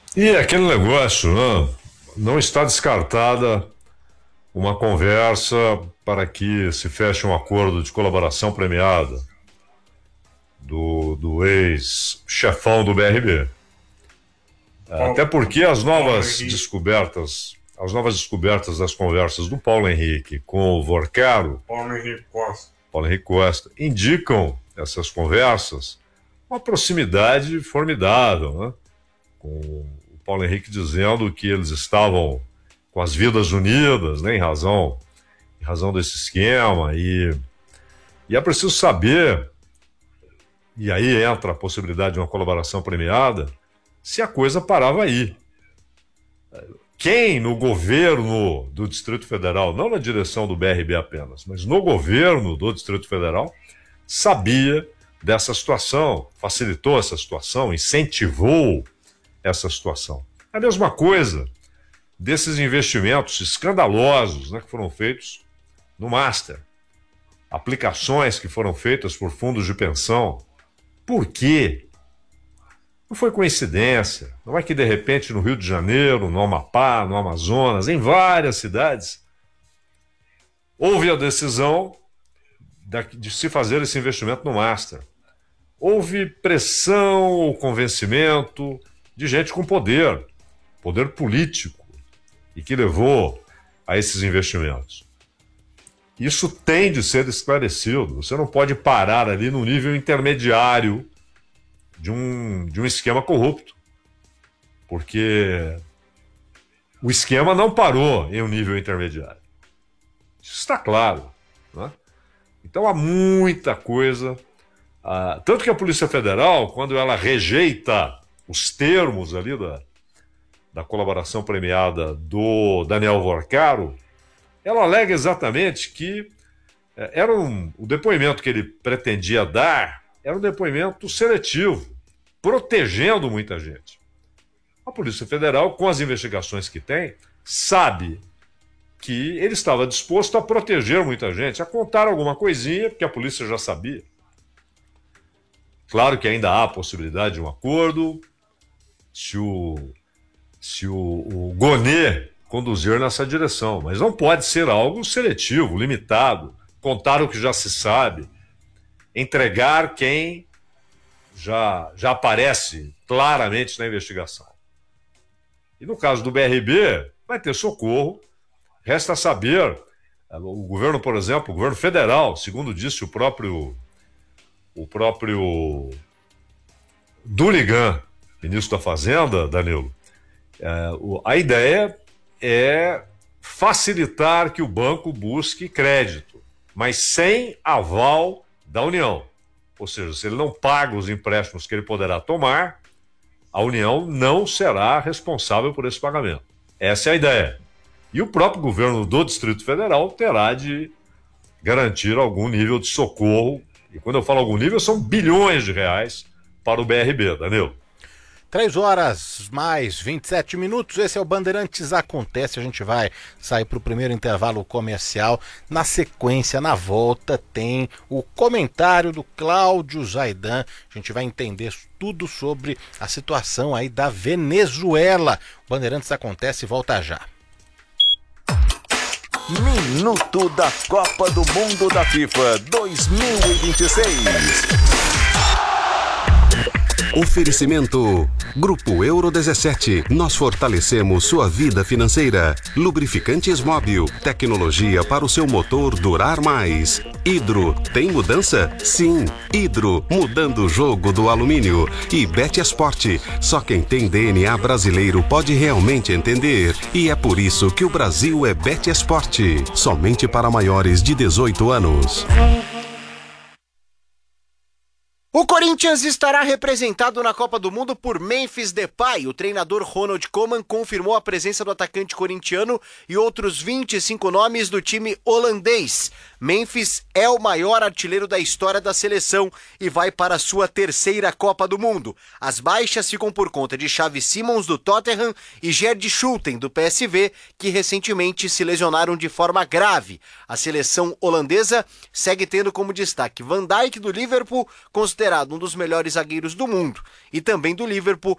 E aquele negócio, né? Não está descartada uma conversa para que se feche um acordo de colaboração premiada do ex-chefão do BRB. Até porque as novas descobertas das conversas do Paulo Henrique com o Vorcaro, Paulo Henrique Costa, indicam essas conversas uma proximidade formidável, né? Com o Paulo Henrique dizendo que eles estavam com as vidas unidas, né, em razão desse esquema, e é preciso saber, e aí entra a possibilidade de uma colaboração premiada, se a coisa parava aí. Quem no governo do Distrito Federal, não na direção do BRB apenas, mas no governo do Distrito Federal, sabia dessa situação, facilitou essa situação, incentivou essa situação. A mesma coisa desses investimentos escandalosos, né, que foram feitos no Master, aplicações que foram feitas por fundos de pensão. Por quê? Não foi coincidência. Não é que, de repente, no Rio de Janeiro, no Amapá, no Amazonas, em várias cidades, houve a decisão de se fazer esse investimento no Master. Houve pressão ou convencimento de gente com poder político, e que levou a esses investimentos. Isso tem de ser esclarecido. Você não pode parar ali no nível intermediário de um esquema corrupto, porque o esquema não parou em um nível intermediário. Isso está claro, né? Então há muita coisa. Tanto que a Polícia Federal, quando ela rejeita os termos ali da colaboração premiada do Daniel Vorcaro, ela alega exatamente que o depoimento que ele pretendia dar era um depoimento seletivo, protegendo muita gente. A Polícia Federal, com as investigações que tem, sabe que ele estava disposto a proteger muita gente, a contar alguma coisinha, porque a polícia já sabia. Claro que ainda há a possibilidade de um acordo, se o Gonê conduzir nessa direção, mas não pode ser algo seletivo, limitado, contar o que já se sabe, entregar quem já aparece claramente na investigação. E no caso do BRB, vai ter socorro. Resta saber, o governo, por exemplo, o governo federal, segundo disse o próprio Duligan, ministro da Fazenda, Danilo, a ideia é facilitar que o banco busque crédito, mas sem aval da União. Ou seja, se ele não paga os empréstimos que ele poderá tomar, a União não será responsável por esse pagamento. Essa é a ideia. E o próprio governo do Distrito Federal terá de garantir algum nível de socorro. E quando eu falo algum nível, são bilhões de reais para o BRB, Danilo. 3h mais 27 minutos, esse é o Bandeirantes Acontece. A gente vai sair para o primeiro intervalo comercial. Na sequência, na volta, tem o comentário do Cláudio Zaidan. A gente vai entender tudo sobre a situação aí da Venezuela. O Bandeirantes Acontece volta já. Minuto da Copa do Mundo da FIFA 2026. Oferecimento Grupo Euro 17. Nós fortalecemos sua vida financeira. Lubrificantes Móbil. Tecnologia para o seu motor durar mais. Hidro. Tem mudança? Sim. Hidro. Mudando o jogo do alumínio. E Bet Esporte. Só quem tem DNA brasileiro pode realmente entender. E é por isso que o Brasil é Bet Esporte. Somente para maiores de 18 anos. O Corinthians estará representado na Copa do Mundo por Memphis Depay. O treinador Ronald Koeman confirmou a presença do atacante corintiano e outros 25 nomes do time holandês. Memphis é o maior artilheiro da história da seleção e vai para a sua terceira Copa do Mundo. As baixas ficam por conta de Xavi Simons do Tottenham e Gerd Schulte do PSV, que recentemente se lesionaram de forma grave. A seleção holandesa segue tendo como destaque Van Dijk do Liverpool, considerado um dos melhores zagueiros do mundo, e também do Liverpool,